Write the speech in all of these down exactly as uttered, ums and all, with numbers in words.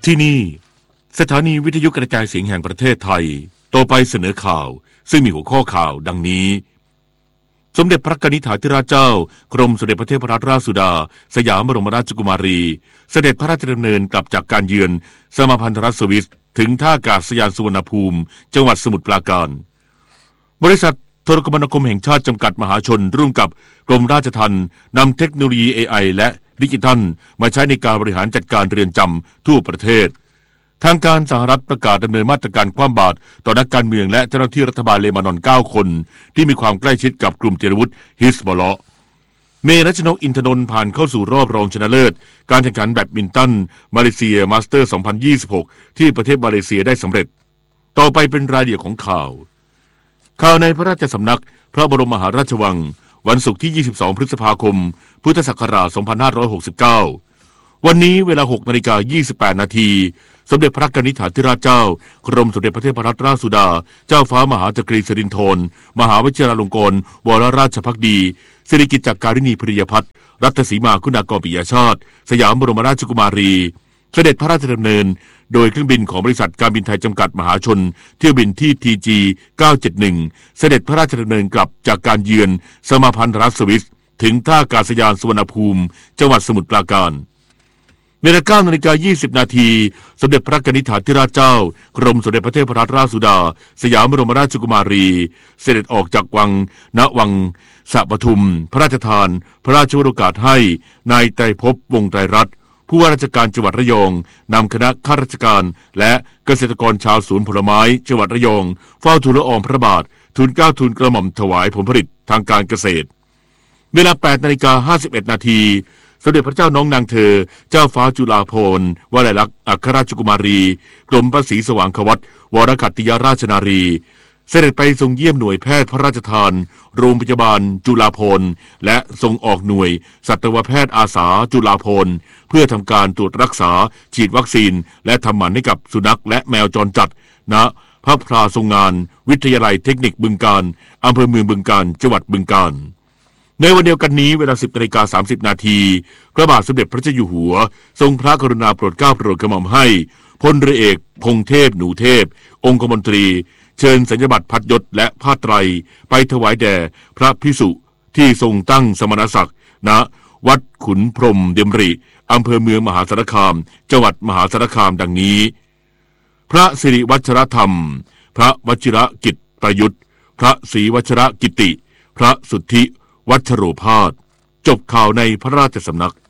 ที่นี่สถานีวิทยุกระจายเสียงแห่งประเทศไทยต่อไปเสนอข่าวซึ่งมีหัวข้อข่าวดังนี้สมเด็จพระกนิษฐาธิราชเจ้ากรมสมเด็จพระเทพรัตนราชสุดาสยามบรมราชกุมารีเสด็จพระราชดำเนินกลับจากการเยือนสมาพันธรัฐสวิสถึงท่าอากาศยานสุวรรณภูมิจังหวัดสมุทรปราการบริษัทโทรคมนาคมแห่งชาติจำกัดมหาชนร่วมกับกรมราชทัณฑ์นำเทคโนโลยี เอ ไอ และดิจิทัลมาใช้ในการบริหารจัดการเรือนจำทั่วประเทศทางการสหรัฐประกาศดำเนินมาตรการคว่ำบาตรต่อนักการเมืองและเจ้าหน้าที่รัฐบาลเลบานอนเก้าคนที่มีความใกล้ชิดกับกลุ่มเจรวุฒิฮิซบอลเลาะห์เมรัชนกอินทนนท์ผ่านเข้าสู่รอบรองชนะเลิศการแข่งขันแบดมินตันมาเลเซียมาสเตอร์สองพันยี่สิบหกที่ประเทศมาเลเซียได้สำเร็จต่อไปเป็นรายละเอียดของข่าวข่าวในพระราชสำนักพระบรมมหาราชวังวันศุกร์ที่ยี่สิบสองพฤษภาคมพุทธศักราชสองพันห้าร้อยหกสิบเก้าวันนี้เวลา หกนาฬิกายี่สิบแปดนาทีสมเด็จพระกนิษฐาธิราชเจ้ากรมสมเด็จพระเทพรัตนราชสุดาเจ้าฟ้ามหาจักรีสิรินธรมหาวชิราลงกรณ์วรราชภักดีสิริกิติ์จักการิณีพริยพัฒน์รัตนสีมาคุณากรปิยชาติสยามบรมราชกุมารีเสด็จพระราชดำเนินโดยเครื่องบินของบริษัทการบินไทยจำกัดมหาชนเที่ยวบินที่ ที จี เก้าเจ็ดหนึ่งเสด็จพระราชดำเนินกลับจากการเยือนสมาพันธรัฐสวิสถึงท่าอากาศยานสุวรรณภูมิจังหวัดสมุทรปราการเวลา เก้านาฬิกายี่สิบนาทีสมเด็จพระกนิษฐาธิราชเจ้ากรมสมเด็จพระเทพรัตนราชสุดาสยามบรมราชกุมารีเสด็จออกจากวังณวังสะปทุมพระราชทานพระราชวโรกาสให้นายไตรภพวงศ์ไตรรัตน์ผู้ว่าราชการจังหวัดระยองนำคณะข้าราชการและเกษตรกรชาวสวนผลไม้จังหวัดระยองเฝ้าทูลละอองพระบาททูลเกล้าทูลกระหม่อมถวายผลผลิตทางการเกษตรเวลา แปดนาฬิกาห้าสิบเอ็ดนาทีสมเด็จพระเจ้าน้องนางเธอเจ้าฟ้าจุฬาภรณ์วลัยลักษณ์อัครราชกุมารีกรมพระศรีสว่างควัตวรคัตติยราชนารีเสด็จไปทรงเยี่ยมหน่วยแพทย์พระราชทานโรงพยาบาลจุฬาภรณ์และทรงออกหน่วยสัตวแพทย์อาสาจุฬาภรณ์เพื่อทำการตรวจรักษาฉีดวัคซีนและทำหมันให้กับสุนัขและแมวจรจัดณพระพลาทรงงานวิทยาลัยเทคนิคบึงกาฬอำเภอเมืองบึงกาฬจังหวัดบึงกาฬในวันเดียวกันนี้เวลา สิบนาฬิกาสามสิบนาทีพระบาทสมเด็จพระเจ้าอยู่หัวทรงพระกรุณาโปรดเกล้าโปรดกระหม่อมให้พลเรือเอกพงษ์เทพหนูเทพองคมนตรีเชิญสัญญบัตรพัดยศและผ้าไตรไปถวายแด่พระภิกษุที่ทรงตั้งสมณศักดิ์ณวัดขุนพรหมเดมริอำเภอเมืองมหาสารคามจังหวัดมหาสารคามดังนี้พระสิริวัชรธรรมพระวชิรกิจประยุทธ์พระศรีวัชรกิติพระสุทธิวัชโรภาสจบข่าวในพระราชสำนัก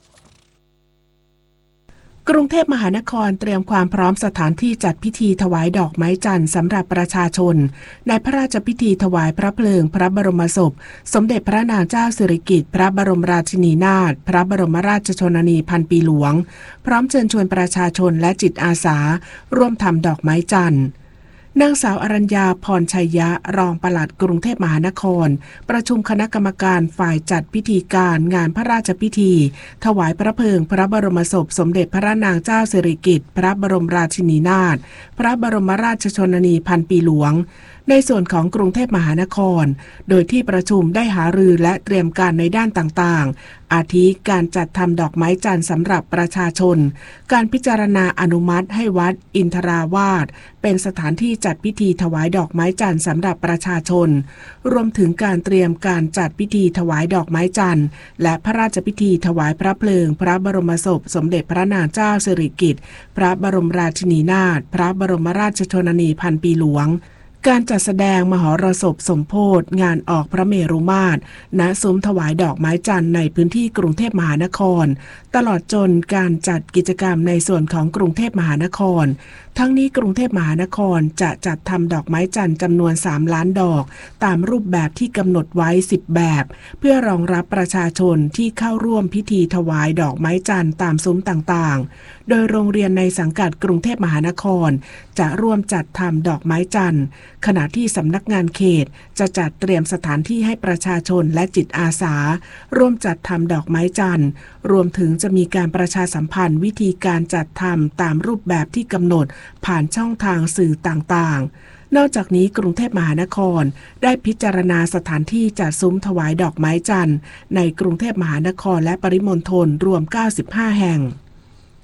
กรุงเทพมหานครเตรียมความพร้อมสถานที่จัดพิธีถวายดอกไม้จันทร์สำหรับประชาชนในพระราชพิธีถวายพระเพลิงพระบรมศพสมเด็จพระนางเจ้าสิริกิติ์พระบรมราชินีนาถพระบรมราชชนนีพันปีหลวงพร้อมเชิญชวนประชาชนและจิตอาสาร่วมทำดอกไม้จันทร์นางสาวอรัญญาพรชัยยะรองปลัดกรุงเทพมหานครประชุมคณะกรรมการฝ่ายจัดพิธีการงานพระราชพิธีถวายพระเพลิงพระบรมศพสมเด็จพระนางเจ้าสิริกิติ์พระบรมราชินีนาถพระบรมราชชนนีพันปีหลวงในส่วนของกรุงเทพมหานครโดยที่ประชุมได้หารือและเตรียมการในด้านต่างๆอาทิการจัดทำดอกไม้จันทร์สำหรับประชาชนการพิจารณาอนุมัติให้วัดอินทราวาสเป็นสถานที่จัดพิธีถวายดอกไม้จันทร์สำหรับประชาชนรวมถึงการเตรียมการจัดพิธีถวายดอกไม้จันทร์และพระราชพิธีถวายพระเพลิงพระบรมศพสมเด็จพระนางเจ้าสิริกิติ์พระบรมราชินีนาถพระบรมราชชนนีพันปีหลวงการจัดแสดงมหรสพสมโภชงานออกพระเมรุมาตรณซุ้มถวายดอกไม้จันทร์ในพื้นที่กรุงเทพมหานครตลอดจนการจัดกิจกรรมในส่วนของกรุงเทพมหานครทั้งนี้กรุงเทพมหานครจะจัดทำดอกไม้จันทร์จำนวนสามล้านดอกตามรูปแบบที่กำหนดไว้สิบแบบเพื่อรองรับประชาชนที่เข้าร่วมพิธีถวายดอกไม้จันทร์ตามซุ้มต่างๆโดยโรงเรียนในสังกัดกรุงเทพมหานครจะร่วมจัดทำดอกไม้จันทร์ขณะที่สำนักงานเขตจะจัดเตรียมสถานที่ให้ประชาชนและจิตอาสาร่วมจัดทำดอกไม้จันทร์รวมถึงจะมีการประชาสัมพันธ์วิธีการจัดทำตามรูปแบบที่กำหนดผ่านช่องทางสื่อต่างๆนอกจากนี้กรุงเทพมหานครได้พิจารณาสถานที่จัดซุ้มถวายดอกไม้จันทร์ในกรุงเทพมหานครและปริมณฑลรวมเก้าสิบห้าแห่ง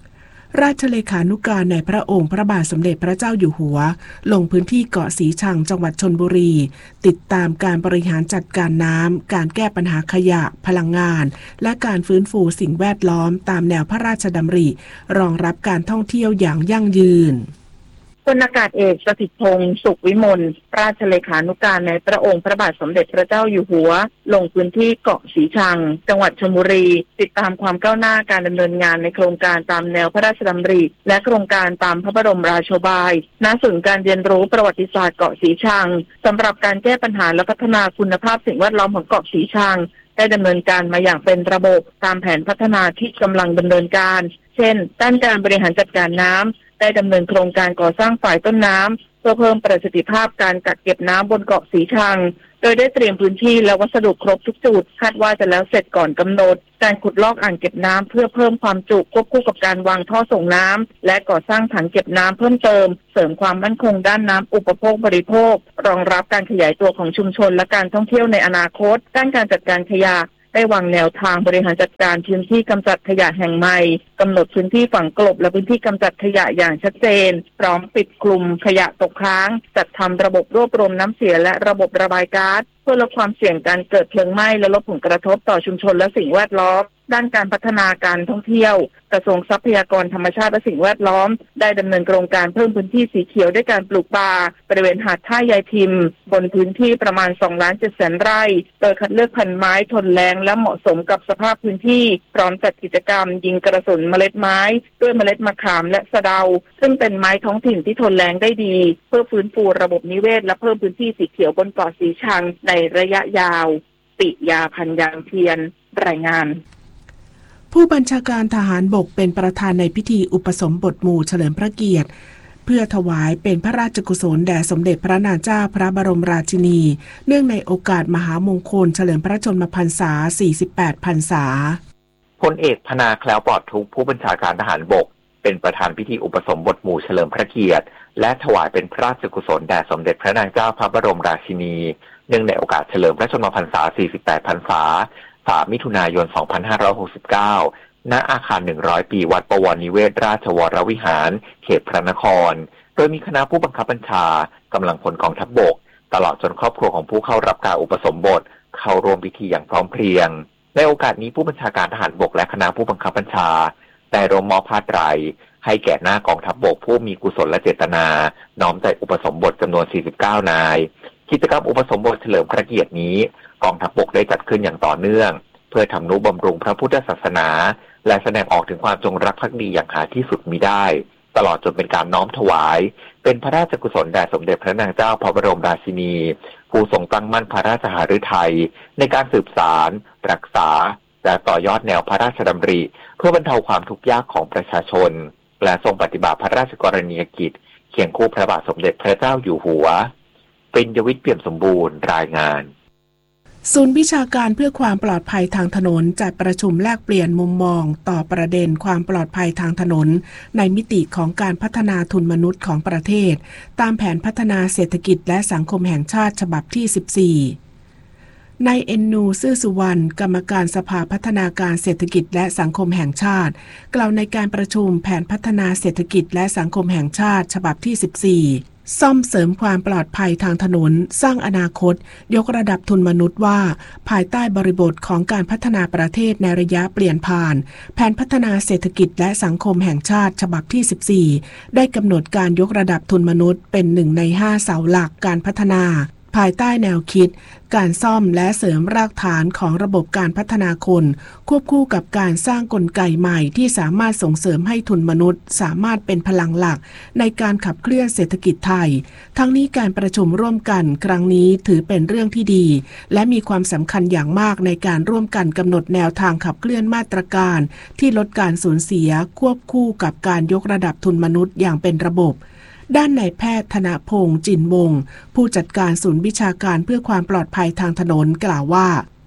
ราชเลขานุการในพระองค์พระบาทสมเด็จพระเจ้าอยู่หัวลงพื้นที่เกาะสีชังจังหวัดชลบุรีติดตามการบริหารจัดการน้ำการแก้ปัญหาขยะพลังงานและการฟื้นฟูสิ่งแวดล้อมตามแนวพระราชดำริรองรับการท่องเที่ยวอย่างยั่งยืนพลอากาศเอกสถิตพงษ์สุขวิมลราชเลขานุการในพระองค์พระบาทสมเด็จพระเจ้าอยู่หัวลงพื้นที่เกาะสีชังจังหวัดชลบุรีติดตามความก้าวหน้าการดำเนินงานในโครงการตามแนวพระราชดำริและโครงการตามพระบรมราโชบายณศูนย์การเรียนรู้ประวัติศาสตร์เกาะสีชังสำหรับการแก้ปัญหาและพัฒนาคุณภาพสิ่งแวดล้อมของเกาะสีชังได้ดำเนินการมาอย่างเป็นระบบตามแผนพัฒนาที่กำลังดำเนินการเช่นด้านการบริหารจัดการน้ำได้ดำเนินโครงการก่อสร้างฝ่ายต้นน้ำเพื่อเพิ่มประสิทธิภาพการกักเก็บน้ำบนเกาะสีชังโดยได้เตรียมพื้นที่และวัสดุครบทุกจุดคาดว่าจะแล้วเสร็จก่อนกำหนดการขุดลอกอ่างเก็บน้ำเพื่อเพิ่มความจุควบคู่กับการวางท่อส่งน้ำและก่อสร้างถังเก็บน้ำเพิ่มเติมเสริมความมั่นคงด้านน้ำอุปโภคบริโภครองรับการขยายตัวของชุมชนและการท่องเที่ยวในอนาคตด้านการจัดการขยะได้วางแนวทางบริหารจัดการพื้นที่กำจัดขยะแห่งใหม่กำหนดพื้นที่ฝังกลบและพื้นที่กำจัดขยะอย่างชัดเจนพร้อมปิดกลุ่มขยะตกค้างจัดทำระบบรวบรวมน้ำเสียและระบบระบายก๊าซเพื่อลดความเสี่ยงการเกิดเพลิงไหม้และลดผลกระทบต่อชุมชนและสิ่งแวดล้อมด้านการพัฒนาการท่องเที่ยวกระทรวงทรัพยากรธรรมชาติและสิ่งแวดล้อมได้ดำเนินโครงการเพิ่มพื้นที่สีเขียวด้วยการปลูกป่าบริเวณหาดท่ายายพิมพ์บนพื้นที่ประมาณ สองล้านเจ็ดแสน ไร่โดยคัดเลือกพันธุ์ไม้ทนแล้งและเหมาะสมกับสภาพพื้นที่พร้อมจัดกิจกรรมยิงกระสุนเมล็ดไม้ด้วยเมล็ดมะขามและสะเดาซึ่งเป็นไม้ท้องถิ่นที่ทนแล้งได้ดีเพื่อฟื้นฟูระบบนิเวศและเพิ่มพื้นที่สีเขียวบนเกาะสีชังในระยะยาวปิยาพันยางเทียนรายงานผู้บัญชาการทหารบกเป็นประธานในพิธีอุปสมบทหมู่เฉลิมพระเกียรติเพื่อถวายเป็นพระราชกุศลแด่สมเด็จพระนางเจ้าพระบรมราชินีเนื่องในโอกาสมหามงคลเฉลิมพระชนมพรรษาสี่สิบแปดพรรษาพลเอกพนาแคล้วปลอดทุกข์ผู้บัญชาการทหารบกเป็นประธานพิธีอุปสมบทหมู่เฉลิมพระเกียรติและถวายเป็นพระราชกุศลแด่สมเด็จพระนางเจ้าพระบรมราชินีเนื่องในโอกาสเฉลิมพระชนมพรรษาสี่สิบแปดพรรษาสามมิถุนายนสองพันห้าร้อยหกสิบเก้าณอาคารหนึ่งร้อยปีวัดบวรนิเวศราชวรวิหารเขตพระนครโดยมีคณะผู้บังคับบัญชากำลังพลกองทัพบกตลอดจนครอบครัวของผู้เข้ารับการอุปสมบทเข้าร่วมพิธีอย่างพร้อมเพรียงในโอกาสนี้ผู้บัญชาการทหารบกและคณะผู้บังคับบัญชาได้ร่วมมอบผ้าไตรให้แก่หน้ากองทัพบกผู้มีกุศลและเจตนาน้อมใจอุปสมบทจำนวนสี่สิบเก้านายกิจกรรมอุปสมบทเฉลิมพระเกียรตินี้กองทัพบกได้จัดขึ้นอย่างต่อเนื่องเพื่อทำนุบำรุงพระพุทธศาสนาและแสดงออกถึงความจงรักภักดีอย่างหาที่สุดมิได้ตลอดจนเป็นการน้อมถวายเป็นพระราชกุศลแด่สมเด็จพระนางเจ้าพระบรมราชินีผู้ทรงตั้งมั่นพระราชหฤทัยในการสืบสานรักษาและต่อยอดแนวพระราชดำริเพื่อบรรเทาความทุกข์ยากของประชาชนและทรงปฏิบัติพระราชกรณียกิจเคียงคู่พระบาทสมเด็จพระเจ้าอยู่หัวปริญญวิทย์เปี่ยมสมบูรณ์รายงานศูนย์วิชาการเพื่อความปลอดภัยทางถนนจัดประชุมแลกเปลี่ยนมุมมองต่อประเด็นความปลอดภัยทางถนนในมิติของการพัฒนาทุนมนุษย์ของประเทศตามแผนพัฒนาเศรษฐกิจและสังคมแห่งชาติฉบับที่สิบสี่นายเอ็นนูซื่อสุวรรณกรรมการสภาพัฒนาการเศรษฐกิจและสังคมแห่งชาติกล่าวในการประชุมแผนพัฒนาเศรษฐกิจและสังคมแห่งชาติฉบับที่สิบสี่ซ่อมเสริมความปลอดภัยทางถนนสร้างอนาคตยกระดับทุนมนุษย์ว่าภายใต้บริบทของการพัฒนาประเทศในระยะเปลี่ยนผ่านแผนพัฒนาเศรษฐกิจและสังคมแห่งชาติฉบับที่สิบสี่ได้กำหนดการยกระดับทุนมนุษย์เป็นหนึ่งในห้าเสาหลักการพัฒนาภายใต้แนวคิดการซ่อมและเสริมรากฐานของระบบการพัฒนาคนควบคู่กับการสร้างกลไกใหม่ที่สามารถส่งเสริมให้ทุนมนุษย์สามารถเป็นพลังหลักในการขับเคลื่อนเศรษฐกิจไทยทั้งนี้การประชุมร่วมกันครั้งนี้ถือเป็นเรื่องที่ดีและมีความสำคัญอย่างมากในการร่วมกันกำหนดแนวทางขับเคลื่อนมาตรการที่ลดการสูญเสียควบคู่กับการยกระดับทุนมนุษย์อย่างเป็นระบบด้านนายแพทย์ธนพงษ์จินวงศ์ผู้จัดการศูนย์วิชาการเพื่อความปลอดภัยทางถนนกล่าวว่า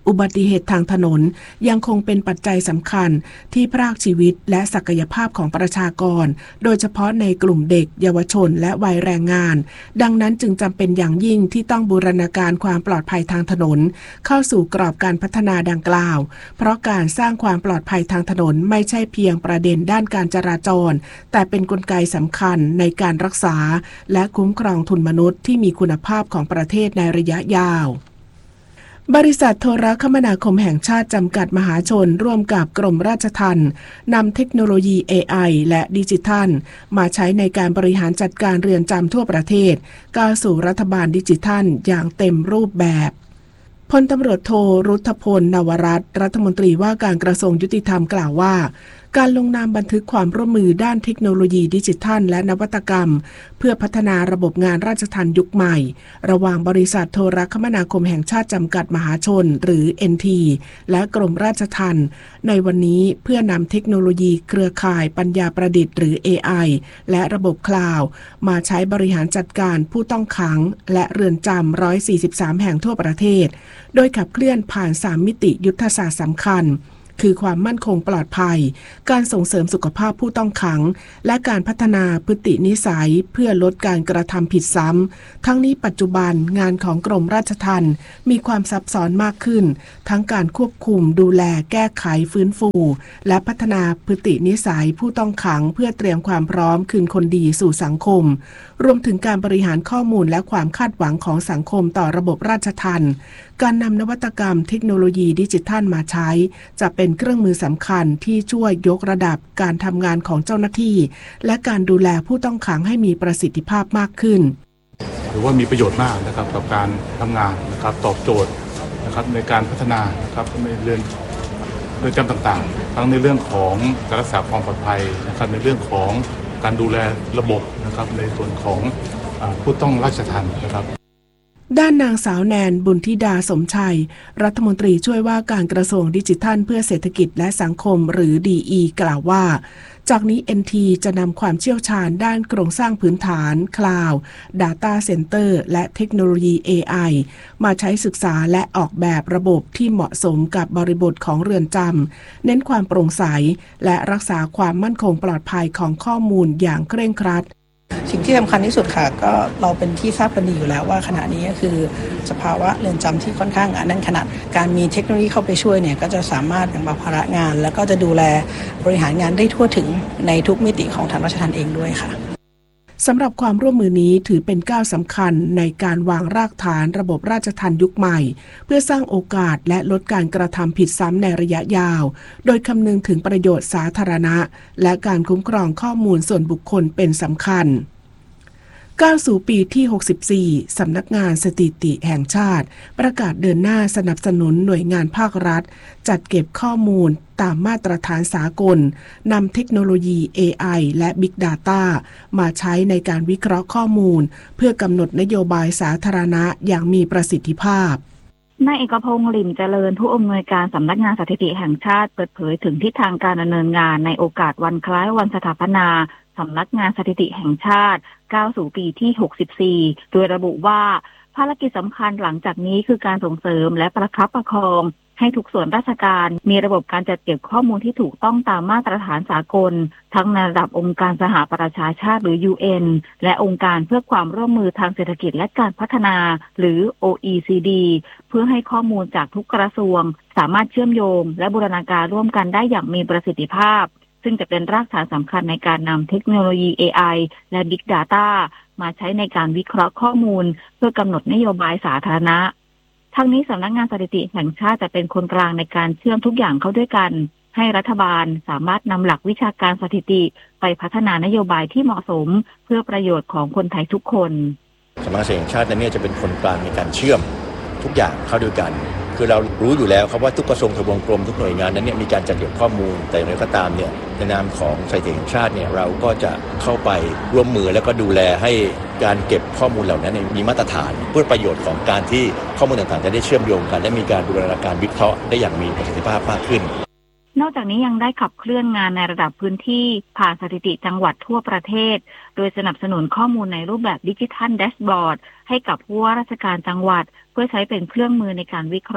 อุบัติเหตุทางถนนยังคงเป็นปัจจัยสำคัญที่พรากชีวิตและศักยภาพของประชากรโดยเฉพาะในกลุ่มเด็กเยาวชนและวัยแรงงานดังนั้นจึงจำเป็นอย่างยิ่งที่ต้องบูรณาการความปลอดภัยทางถนนเข้าสู่กรอบการพัฒนาดังกล่าวเพราะการสร้างความปลอดภัยทางถนนไม่ใช่เพียงประเด็นด้านการจราจรแต่เป็นกลไกสำคัญในการรักษาและคุ้มครองทุนมนุษย์ที่มีคุณภาพของประเทศในระยะยาวบริษัทโทรคมนาคมแห่งชาติจำกัดมหาชนร่วมกับกรมราชทัณฑ์นำเทคโนโลยี เอ ไอ และดิจิทัลมาใช้ในการบริหารจัดการเรือนจำทั่วประเทศก้าวสู่รัฐบาลดิจิทัลอย่างเต็มรูปแบบพลตำรวจโทรุทธพล นวรัตน์รัฐมนตรีว่าการกระทรวงยุติธรรมกล่าวว่าการลงนามบันทึกความร่วมมือด้านเทคโนโลยีดิจิทัลและนวัตกรรมเพื่อพัฒนาระบบงานราชทัณฑ์ยุคใหม่ระหว่างบริษัทโทรคมนาคมแห่งชาติจำกัดมหาชนหรือ เอ็น ที และกรมราชทัณฑ์ในวันนี้เพื่อนำเทคโนโลยีเครือข่ายปัญญาประดิษฐ์หรือ เอ ไอ และระบบคลาวด์มาใช้บริหารจัดการผู้ต้องขังและเรือนจำหนึ่งร้อยสี่สิบสามแห่งทั่วประเทศโดยขับเคลื่อนผ่านสามมิติยุทธศาสตร์สำคัญคือความมั่นคงปลอดภัยการส่งเสริมสุขภาพผู้ต้องขังและการพัฒนาพฤตินิสัยเพื่อลดการกระทำผิดซ้ำทั้งนี้ปัจจุบันงานของกรมราชทัณฑ์มีความซับซ้อนมากขึ้นทั้งการควบคุมดูแลแก้ไขฟื้นฟูและพัฒนาพฤตินิสัยผู้ต้องขังเพื่อเตรียมความพร้อมคืนคนดีสู่สังคมรวมถึงการบริหารข้อมูลและความคาดหวังของสังคมต่อระบบราชทัณฑ์การนำนวัตกรรมเทคโนโลยีดิจิทัลมาใช้จะเป็นเครื่องมือสำคัญที่ช่วยยกระดับการทำงานของเจ้าหน้าที่และการดูแลผู้ต้องขังให้มีประสิทธิภาพมากขึ้นหรือว่ามีประโยชน์มากนะครับกับการทำงานนะครับตอบโจทย์นะครับในการพัฒนานะครับในเรื่องเรื่องจำต่างๆทั้งในเรื่องของการรักษาความปลอดภัยนะครับในเรื่องของการดูแลระบบนะครับในส่วนของผู้ต้องราชทัณฑ์นะครับด้านนางสาวแนนบุญธิดาสมชัยรัฐมนตรีช่วยว่าการกระทรวงดิจิทัลเพื่อเศรษฐกิจและสังคมหรือ ดี อี กล่าวว่าจากนี้ เอ็น ที จะนำความเชี่ยวชาญด้านโครงสร้างพื้นฐานคลาวด์ Data Center และเทคโนโลยี เอ ไอ มาใช้ศึกษาและออกแบบระบบที่เหมาะสมกับบริบทของเรือนจำเน้นความโปร่งใสและรักษาความมั่นคงปลอดภัยของข้อมูลอย่างเคร่งครัดสิ่งที่สำคัญที่สุดค่ะก็เราเป็นที่ทราบกันดีอยู่แล้วว่าขณะนี้ก็คือสภาวะเรือนจำที่ค่อนข้างอันนั้นขนาดการมีเทคโนโลยีเข้าไปช่วยเนี่ยก็จะสามารถแบ่งเบาภาระงานแล้วก็จะดูแลบริหารงานได้ทั่วถึงในทุกมิติของทางราชทัณฑ์เองด้วยค่ะสำหรับความร่วมมือนี้ถือเป็นก้าวสำคัญในการวางรากฐานระบบราชทัณฑ์ยุคใหม่เพื่อสร้างโอกาสและลดการกระทำผิดซ้ำในระยะยาวโดยคำนึงถึงประโยชน์สาธารณะและการคุ้มครองข้อมูลส่วนบุคคลเป็นสำคัญก้าวสู่ปีที่หกสิบสี่สำนักงานสถิติแห่งชาติประกาศเดินหน้าสนับสนุนหน่วยงานภาครัฐจัดเก็บข้อมูลตามมาตรฐานสากลนำเทคโนโลยี เอ ไอ และ Big Data มาใช้ในการวิเคราะห์ข้อมูลเพื่อกำหนดนโยบายสาธารณะอย่างมีประสิทธิภาพนายเอกพงษ์หลิ่มเจริญผู้อำนวยการสำนักงานสถิติแห่งชาติเปิดเผยถึงทิศทางการดำเนินงานในโอกาสวันคล้ายวันสถาปนาสำนักงานสถิติแห่งชาติก้าวสู่ปีที่หกสิบสี่โดยระบุว่าภารกิจสำคัญหลังจากนี้คือการส่งเสริมและประคับประคองให้ทุกส่วนราชการมีระบบการจัดเก็บข้อมูลที่ถูกต้องตามมาตรฐานสากลทั้งในระดับองค์การสหประชาชาติหรือ ยู เอ็น และองค์การเพื่อความร่วมมือทางเศรษฐกิจและการพัฒนาหรือ โอ อี ซี ดี เพื่อให้ข้อมูลจากทุกกระทรวงสามารถเชื่อมโยงและบูรณาการร่วมกันได้อย่างมีประสิทธิภาพซึ่งจะเป็นรากฐานสำคัญในการนำเทคโนโลยี เอ ไอ และ Big Data มาใช้ในการวิเคราะห์ข้อมูลเพื่อกำหนดนโยบายสาธารณะทั้งนี้สำนักงานสถิติแห่งชาติจะเป็นคนกลางในการเชื่อมทุกอย่างเข้าด้วยกันให้รัฐบาลสามารถนำหลักวิชาการสถิติไปพัฒนานโยบายที่เหมาะสมเพื่อประโยชน์ของคนไทยทุกคนสำนักงานสถิติแห่งชาตินั้นเนี่ยจะเป็นคนกลางในการเชื่อมทุกอย่างเข้าด้วยกันคือเรารู้อยู่แล้วครับว่าทุกกระทรวงทบวงกรมทุกหน่วยงานนั้นเนี่ยมีการจัดเก็บข้อมูลแต่อย่างไรก็ตามเนี่ยในนามของสถิติแห่งชาติเนี่ยเราก็จะเข้าไปร่วมมือแล้วก็ดูแลให้การเก็บข้อมูลเหล่านั้นมีมาตรฐานเพื่อประโยชน์ของการที่ข้อมูลต่างๆจะได้เชื่อมโยงกันและมีการบูรณาการวิเคราะห์ได้อย่างมีประสิทธิภาพมากขึ้นนอกจากนี้ยังได้ขับเคลื่อนงานในระดับพื้นที่ผ่านสถิติจังหวัดทั่วประเทศโดยสนับสนุนข้อมูลในรูปแบบดิจิทัลแดชบอร์ดให้กับผู้ว่าราชการจังหวัดเพื่อใช้เป็นเครื่องมือในการวิเคราะห์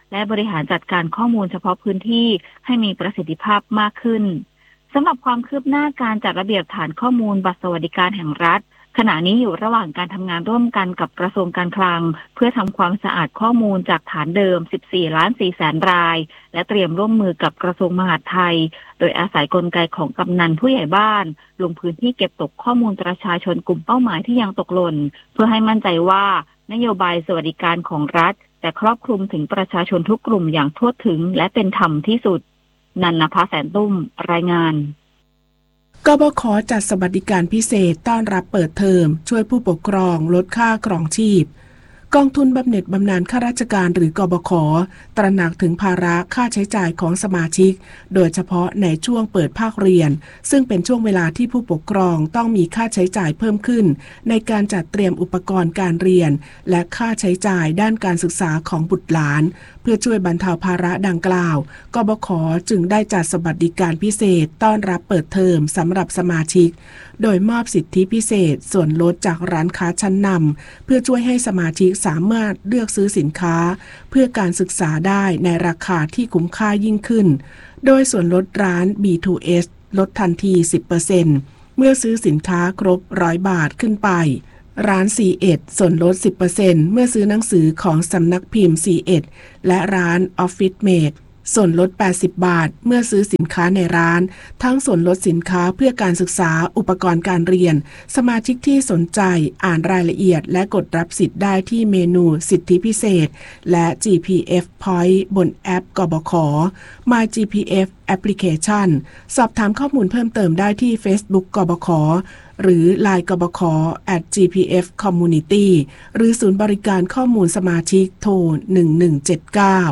และบริหารจัดการข้อมูลเฉพาะพื้นที่ให้มีประสิทธิภาพมากขึ้นสำหรับความคืบหน้าการจัดระเบียบฐานข้อมูลบัตรสวัสดิการแห่งรัฐขณะนี้อยู่ระหว่างการทำงานร่วมกันกับกระทรวงการคลังเพื่อทำความสะอาดข้อมูลจากฐานเดิม สิบสี่ล้านสี่แสน รายและเตรียมร่วมมือกับกระทรวงมหาดไทยโดยอาศัยกลไกของกำนันผู้ใหญ่บ้านลงพื้นที่เก็บตกข้อมูลประชาชนกลุ่มเป้าหมายที่ยังตกหล่นเพื่อให้มั่นใจว่านโยบายสวัสดิการของรัฐแต่ครอบคลุมถึงประชาชนทุกกลุ่มอย่างทั่วถึงและเป็นธรรมที่สุดนันนภาแสนตุ้มรายงานกบข.จัดสวัสดิการพิเศษต้อนรับเปิดเทอมช่วยผู้ปกครองลดค่าครองชีพกองทุนบำเหน็จบำนาญข้าราชการหรือกบข.ตระหนักถึงภาระค่าใช้จ่ายของสมาชิกโดยเฉพาะในช่วงเปิดภาคเรียนซึ่งเป็นช่วงเวลาที่ผู้ปกครองต้องมีค่าใช้จ่ายเพิ่มขึ้นในการจัดเตรียมอุปกรณ์การเรียนและค่าใช้จ่ายด้านการศึกษาของบุตรหลานเพื่อช่วยบรรเทาภาระดังกล่าวกบข.จึงได้จัดสวัสดิการพิเศษต้อนรับเปิดเทอมสำหรับสมาชิกโดยมอบสิทธิพิเศษส่วนลดจากร้านค้าชั้นนำเพื่อช่วยให้สมาชิกสามารถเลือกซื้อสินค้าเพื่อการศึกษาได้ในราคาที่คุ้มค่ายิ่งขึ้นโดยส่วนลดร้าน บี ทู เอส ลดทันที สิบเปอร์เซ็นต์ เมื่อซื้อสินค้าครบหนึ่งร้อยบาทขึ้นไปร้าน ซี เอ็ด ส่วนลด สิบเปอร์เซ็นต์ เมื่อซื้อหนังสือของสำนักพิมพ์ ซี เอ็ด และร้าน Office Mateส่วนลดแปดสิบบาทเมื่อซื้อสินค้าในร้านทั้งส่วนลดสินค้าเพื่อการศึกษาอุปกรณ์การเรียนสมาชิกที่สนใจอ่านรายละเอียดและกดรับสิทธิ์ได้ที่เมนูสิทธิพิเศษและ จี พี เอฟ Point บนแอปกบข. My จี พี เอฟ Application สอบถามข้อมูลเพิ่มเติมได้ที่ Facebook กบข.หรือ ไลน์ กบข. แอท จี พี เอฟ Community หรือศูนย์บริการข้อมูลสมาชิกโทรหนึ่งหนึ่งเจ็ดเก้า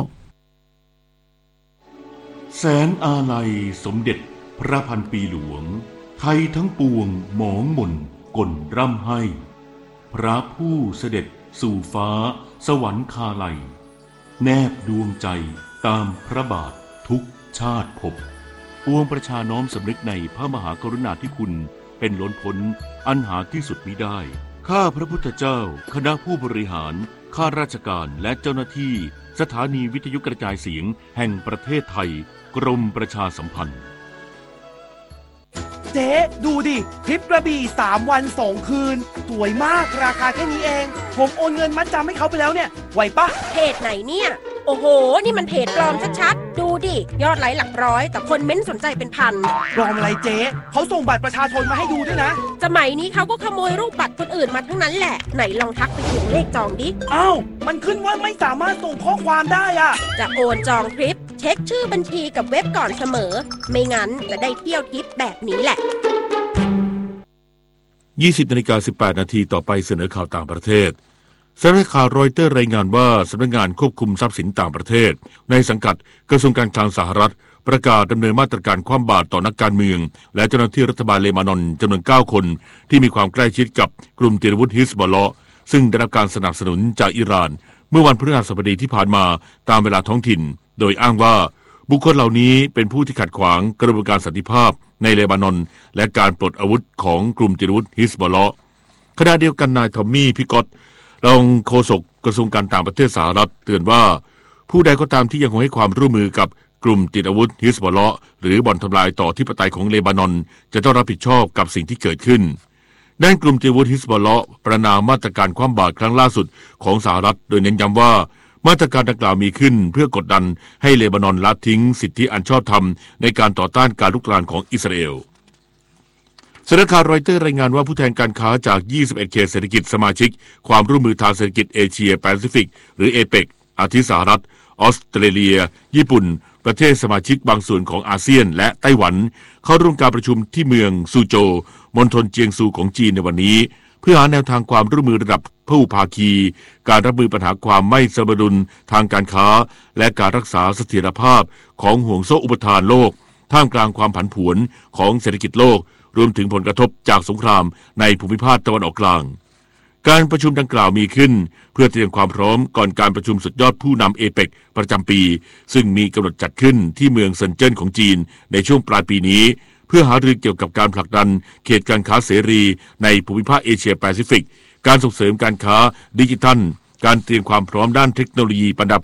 แสนอาลัยสมเด็จพระพันปีหลวงไทยทั้งปวงหมองหม่นก่นร่ำให้พระผู้เสด็จสู่ฟ้าสวรรคาลัยแนบดวงใจตามพระบาททุกชาติภพปวงประชาน้อมสำนึกในพระมหากรุณาธิคุณเป็นล้นพ้นอันหาที่สุดมิได้ข้าพระพุทธเจ้าคณะผู้บริหารข้าราชการและเจ้าหน้าที่สถานีวิทยุกระจายเสียงแห่งประเทศไทยกรมประชาสัมพันธ์เจ๊ดูดิทริปกระบี่สามวันสองคืนสวยมากราคาแค่นี้เองผมโอนเงินมัดจำให้เขาไปแล้วเนี่ยไหวปะเพจไหนเนี่ยโอ้โหนี่มันเพจปลอมชัดๆดูดิยอดไลค์หลักร้อยแต่คนเม้นสนใจเป็นพันปลอมอะไรเจ๊เขาส่งบัตรประชาชนมาให้ดูด้วยนะสมัยนี้เขาก็ขโมยรูปบัตรคนอื่นมาทั้งนั้นแหละไหนลองทักไปถึงเลขจองดิอ้าวมันขึ้นว่าไม่สามารถส่งข้อความได้อะจะโอนจองทริปเช็คชื่อบัญชีกับเว็บก่อนเสมอไม่งั้นจะได้เที่ยวทริปแบบนี้แหละยี่สิบนาฬิกาสิบแปดนาทีต่อไปเสนอข่าวต่างประเทศสำนักข่าวรอยเตอร์รายงานว่าสำนักงานควบคุมทรัพย์สินต่างประเทศในสังกัดกระทรวงการคลังสหรัฐประกาศดำเนินมาตรการคว่ำบาตรต่อนักการเมืองและเจ้าหน้าที่รัฐบาลเลบานอนจำนวนเก้าคนที่มีความใกล้ชิดกับกลุ่มติรวุฒิฮิซบอลเลาะห์ซึ่งได้รับการสนับสนุนจากอิหร่านเมื่อวันพฤหัสบดีที่ผ่านมาตามเวลาท้องถิ่นโดยอ้างว่าบุคคลเหล่านี้เป็นผู้ที่ขัดขวางกระบวนการสันติภาพในเลบานอนและการปลดอาวุธของกลุ่มติรวุฒิฮิซบอลเลาะห์ขณะเดียวกันนายทอมมี่พิกอตรองโฆษกกระทรวงการต่างประเทศสหรัฐเตือนว่าผู้ใดก็ตามที่ยังคงให้ความร่วมมือกับกลุ่มติดอาวุธฮิซบอลเลาะห์หรือบ่อนทำลายต่ออธิปไตยของเลบานอนจะต้องรับผิดชอบกับสิ่งที่เกิดขึ้นด้านกลุ่มติดอาวุธฮิซบอลเลาะห์ประณามมาตรการคว่ำบาตรครั้งล่าสุดของสหรัฐโดยเน้นย้ำว่ามาตรการดังกล่าวมีขึ้นเพื่อกดดันให้เลบานอนละทิ้งสิทธิอันชอบธรรมในการต่อต้านการลุกรานของอิสราเอลสำนักข่าวรอยเตอร์รายงานว่าผู้แทนการค้าจากยี่สิบเอ็ดเขตเศรษฐกิจสมาชิกความร่วมมือทางเศรษฐกิจเอเชียแปซิฟิกหรือเอเปกอาทิสหรัฐออสเตรเลียญี่ปุ่นประเทศสมาชิกบางส่วนของอาเซียนและไต้หวันเข้าร่วมการประชุมที่เมืองซูโจวมณฑลเจียงซูของจีนในวันนี้เพื่อหาแนวทางความร่วมมือระดับผู้ภาคีการรับมือปัญหาความไม่สมดุลทางการค้าและการรักษาเสถียรภาพของห่วงโซ่อุปทานโลกท่ามกลางความผันผวนของเศรษฐกิจโลกรวมถึงผลกระทบจากสงครามในภูมิภาคตะวันออกกลางการประชุมดังกล่าวมีขึ้นเพื่อเตรียมความพร้อมก่อนการประชุมสุดยอดผู้นำเอเปกประจำปีซึ่งมีกำหนดจัดขึ้นที่เมืองเซินเจิ้นของจีนในช่วงปลายปีนี้เพื่อหารือเกี่ยวกับการผลักดันเขตการค้าเสรีในภูมิภาคเอเชียแปซิฟิกการส่งเสริมการค้าดิจิทัลการเตรียมความพร้อมด้านเทคโนโลยีปัญญาประดิษฐ์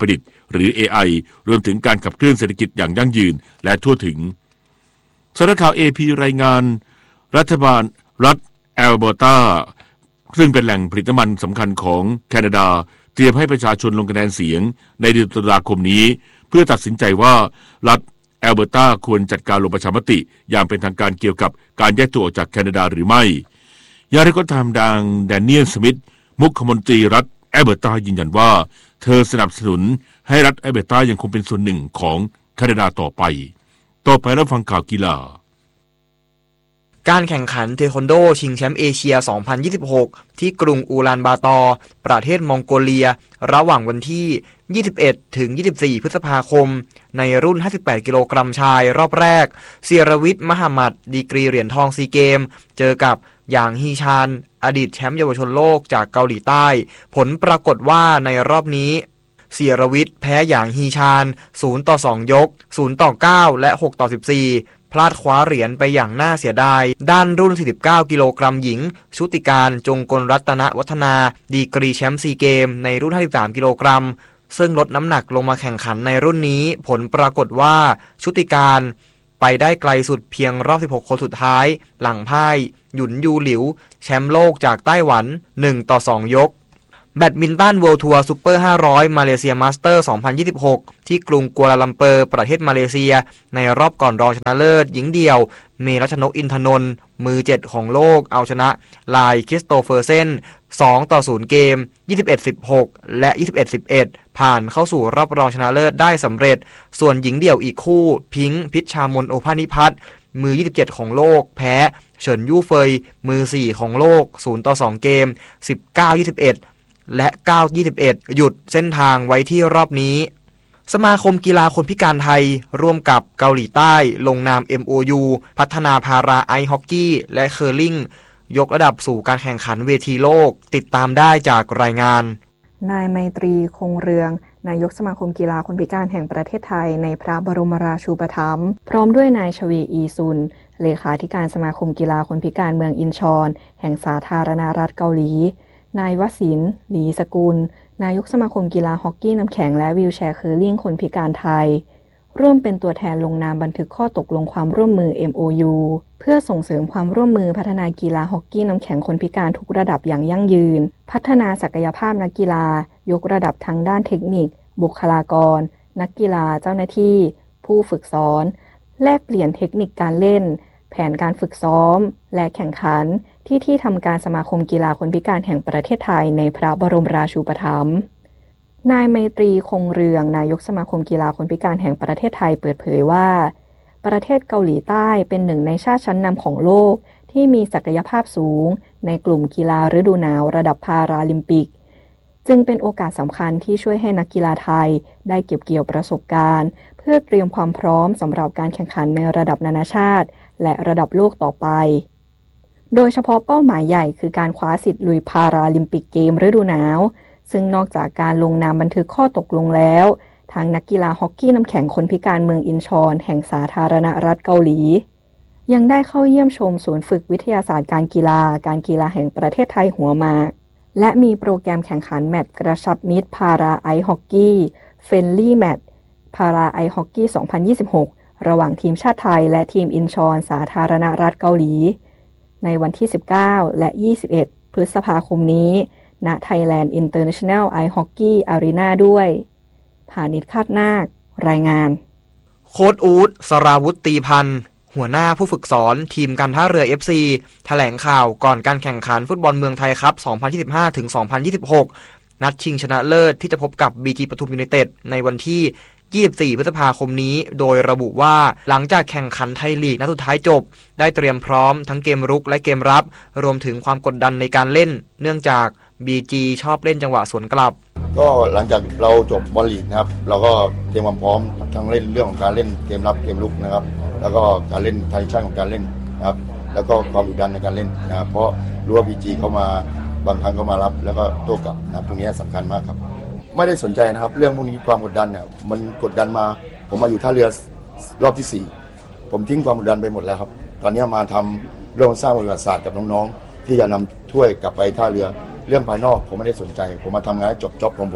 หรือ เอ ไอ รวมถึงการขับเคลื่อนเศรษฐกิจอย่างยั่งยืนและทั่วถึงสำนักข่าว เอ พี รายงานรัฐบาลรัฐแอลเบอร์ตาซึ่งเป็นแหล่งผลิตน้ำมันสำคัญของแคนาดาเตรียมให้ประชาชนลงคะแนนเสียงในเดือนตุลาคมนี้เพื่อตัดสินใจว่ารัฐแอลเบอร์ตาควรจัดการลงประชามติอย่างเป็นทางการเกี่ยวกับการแยกตัวออกจากแคนาดาหรือไม่อย่างไรก็ตามดังแดเนียลสมิธมุขมนตรีรัฐแอลเบอร์ตายืนยันว่าเธอสนับสนุนให้รัฐแอลเบอร์ตายังคงเป็นส่วนหนึ่งของแคนาดาต่อไปต่อไปรับฟังข่าวกีฬาการแข่งขันเทควันโดชิงแชมป์เอเชีย สองพันยี่สิบหก ที่กรุงอูลานบาตอร์ประเทศมองโกเลียระหว่างวันที่ ยี่สิบเอ็ดถึงยี่สิบสี่ พฤษภาคมในรุ่น ห้าสิบแปด กิโลกรัมชายรอบแรกเซียรวิทย์ มหมัดดีกรีเหรียญทองซีเกมเจอกับหยางฮีชานอดีตแชมป์เยาวชนโลกจากเกาหลีใต้ผลปรากฏว่าในรอบนี้เซียรวิทย์แพ้หยางฮีชานศูนย์ต่อสองยกศูนย์ต่อเก้าและหกต่อสิบสี่พลาดคว้าเหรียญไปอย่างน่าเสียดายด้านรุ่นสี่สิบเก้ากิโลกรัมหญิงชุติการจงกลรัตนวัฒนาดีกรีแชมป์ซีเกมในรุ่นห้าสิบสามกิโลกรัมซึ่งลดน้ำหนักลงมาแข่งขันในรุ่นนี้ผลปรากฏว่าชุติการไปได้ไกลสุดเพียงรอบสิบหกคนสุดท้ายหลังพ่ายหยุนยูหลิวแชมป์โลกจากไต้หวันหนึ่งต่อสองยกแบดมินตันเวิลด์ทัวร์ซุปเปอร์ห้าร้อยมาเลเซียมาสเตอร์ สองพันยี่สิบหก ที่กรุงกัวลาลัมเปอร์ประเทศมาเลเซียในรอบก่อนรองชนะเลิศหญิงเดี่ยวเมรัชนกอินทนนท์มือเจ็ดของโลกเอาชนะลายคริสโตเฟอร์เซนสองต่อศูนย์เกม ยี่สิบเอ็ดสิบหก และ ยี่สิบเอ็ดสิบเอ็ด ผ่านเข้าสู่รอบรองชนะเลิศได้สำเร็จส่วนหญิงเดี่ยวอีกคู่พิงค์พิชชามนโอภานิพัฒน์มือยี่สิบเจ็ดของโลกแพ้เฉินยู่เฟยมือสี่ของโลกศูนย์ต่อสองเกม สิบเก้ายี่สิบเอ็ดและ เก้ายี่สิบเอ็ด หยุดเส้นทางไว้ที่รอบนี้สมาคมกีฬาคนพิการไทยร่วมกับเกาหลีใต้ลงนาม เอ็ม โอ ยู พัฒนาพาราไอซ์ฮอกกี้และเคอร์ลิงยกระดับสู่การแข่งขันเวทีโลกติดตามได้จากรายงานนายไมตรีคงเรืองนายกสมาคมกีฬาคนพิการแห่งประเทศไทยในพระบรมราชูปถัมภ์พร้อมด้วยนายชเวอีซุนเลขาธิการสมาคมกีฬาคนพิการเมืองอินชอนแห่งสาธารณรัฐเกาหลีนายวศิลป์ หลีสกุลนายกสมาคมกีฬาฮอกกี้น้ำแข็งและวีลแชร์เคอร์ลิงคนพิการไทยร่วมเป็นตัวแทนลงนามบันทึกข้อตกลงความร่วมมือ เอ็ม โอ ยู เพื่อส่งเสริมความร่วมมือพัฒนากีฬาฮอกกี้น้ำแข็งคนพิการทุกระดับอย่างยั่งยืนพัฒนาศักยภาพนักกีฬายกระดับทั้งด้านเทคนิคบุคลากรนักกีฬาเจ้าหน้าที่ผู้ฝึกสอนแลกเปลี่ยนเทคนิคการเล่นแผนการฝึกซ้อมและแข่งขันที่ที่ทำการสมาคมกีฬาคนพิการแห่งประเทศไทยในพระบรมราชูปถัมภ์นายไมตรีคงเรืองนายกสมาคมกีฬาคนพิการแห่งประเทศไทยเปิดเผยว่าประเทศเกาหลีใต้เป็นหนึ่งในชาติชั้นนำของโลกที่มีศักยภาพสูงในกลุ่มกีฬาฤดูหนาวระดับพาราลิมปิกจึงเป็นโอกาสสำคัญที่ช่วยให้นักกีฬาไทยได้เก็บเกี่ยวประสบการณ์เพื่อเตรียมความพร้อมสำหรับการแข่งขันในระดับนานาชาติและระดับโลกต่อไปโดยเฉพาะเป้าหมายใหญ่คือการคว้าสิทธิ์ลุยพาราลิมปิกเกมฤดูหนาวซึ่งนอกจากการลงนามบันทึกข้อตกลงแล้วทางนักกีฬาฮอกกี้น้ำแข็งคนพิการเมืองอินชอนแห่งสาธารณรัฐเกาหลียังได้เข้าเยี่ยมชมศูนย์ฝึกวิทยาศาสตร์การกีฬาการกีฬาแห่งประเทศไทยหัวหมากและมีโปรแกรมแข่งขันแมตช์กระชับมิตรพาราไอซ์ฮอกกี้เฟรนลี่แมตช์พาราไอซ์ฮอกกี้สองพันยี่สิบหกระหว่างทีมชาติไทยและทีมอินชอนสาธารณรัฐเกาหลีในวันที่สิบเก้าและยี่สิบเอ็ดพฤษภาคมนี้ณ Thailand International Ice Hockey Arena ด้วยผานิชคาดนาครายงานโค้ชอู๊ดสราวุฒิตีพันธ์หัวหน้าผู้ฝึกสอนทีมการท่าเรือ เอฟ ซี แถลงข่าวก่อนการแข่งขันฟุตบอลเมืองไทยครับ สองพันยี่สิบห้าถึงสองพันยี่สิบหก นัดชิงชนะเลิศที่จะพบกับ บี จี ปทุมยูไนเต็ดในวันที่ยี่สิบสี่พฤษภาคมนี้โดยระบุว่าหลังจากแข่งขันไทยลีกนัดสุดท้ายจบได้เตรียมพร้อมทั้งเกมรุกและเกมรับรวมถึงความกดดันในการเล่นเนื่องจาก บี จี ชอบเล่นจังหวะสวนกลับก็หลังจากเราจบบอลลีกนะครับเราก็เตรียมความพร้อมทั้งเล่นเรื่องของการเล่นเกมรับเกมรุกนะครับแล้วก็การเล่นไทชั่นของการเล่นนะครับแล้วก็ความดุดันในการเล่นนะครับเพราะรู้ว่า บี จี เข้ามาบางครั้งก็มารับแล้วก็โต้กลับนะครับตรงนี้สำคัญมากครับไม่ได้สนใจนะครับเรื่องพวกนี้ความกดดันเนี่ยมันกดดันมาผมมาอยู่ท่าเรือรอบที่สี่ผมทิ้งความกดดันไปหมดแล้วครับตอนนี้มาทำเรื่องสร้างประวัติศาสตร์กับน้องๆที่จะนำถ้วยกลับไปท่าเรือเรื่องภายนอกผมไม่ได้สนใจผมมาทำงานจบจ็อบของผม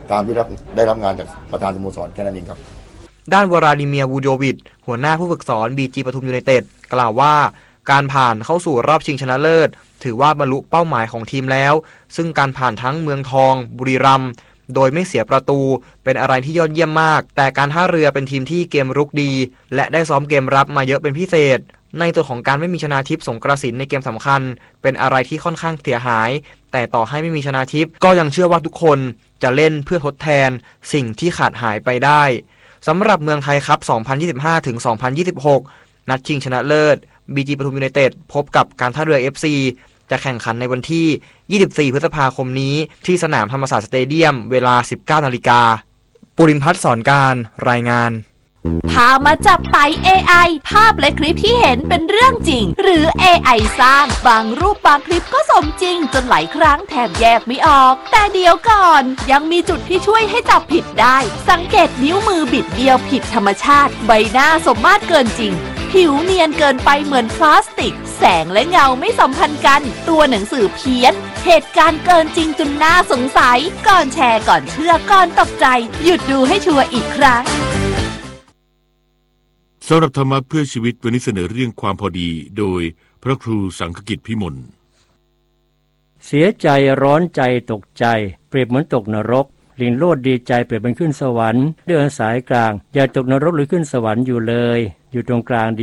ตามที่รับได้รับงานจากประธานสโมสรแค่นั้นเองครับด้านวลาดิเมียร์ วูโดวิชหัวหน้าผู้ฝึกสอน บี จี ปทุมยูไนเต็ดกล่าวว่าการผ่านเข้าสู่รอบชิงชนะเลิศถือว่าบรรลุเป้าหมายของทีมแล้วซึ่งการผ่านทั้งเมืองทองบุรีรัมย์โดยไม่เสียประตูเป็นอะไรที่ยอดเยี่ยมมากแต่การท่าเรือเป็นทีมที่เกมรุกดีและได้ซ้อมเกมรับมาเยอะเป็นพิเศษในตัวของการไม่มีชนาทิพย์สงกระสินในเกมสำคัญเป็นอะไรที่ค่อนข้างเสียหายแต่ต่อให้ไม่มีชนาทิพย์ก็ยังเชื่อว่าทุกคนจะเล่นเพื่อทดแทนสิ่งที่ขาดหายไปได้สำหรับเมืองไทยครับ สองพันยี่สิบห้าถึงสองพันยี่สิบหก นัดชิงชนะเลิศ บี จี ปทุมยูไนเต็ดพบกับการท่าเรือ เอฟ ซี จะแข่งขันในวันที่ยี่สิบสี่พฤษภาคมนี้ที่สนามธรรมศาสตร์สเตเดียมเวลา สิบเก้านาฬิกาปุรินทร์พัฒน์สอนการรายงานพามาจับไต่ เอ ไอ ภาพและคลิปที่เห็นเป็นเรื่องจริงหรือ เอ ไอ สร้างบางรูปบางคลิปก็สมจริงจนหลายครั้งแทบแยกไม่ออกแต่เดี๋ยวก่อนยังมีจุดที่ช่วยให้จับผิดได้สังเกตนิ้วมือบิดเบี้ยวผิดธรรมชาติใบหน้าสมมาตรเกินจริงผิวเนียนเกินไปเหมือนพลาสติกแสงและเงาไม่สัมพันธ์กันตัวหนังสือเพี้ยนเหตุการณ์เกินจริงจนน่าสงสัยก่อนแชร์ก่อนเชื่อก่อนตกใจหยุดดูให้ชัวร์อีกครั้งสำหรับธรรมะเพื่อชีวิตวันนี้เสนอเรื่องความพอดีโดยพระครูสังฆกิจพิมลเสียใจร้อนใจตกใจเปรียบเหมือนตกนรกลินโลดดีใจเปรียบเป็นขึ้นสวรรค์เดินสายกลางอย่าตกนรกหรือขึ้นสวรรค์อยู่เลยอยู่ตรงกลาง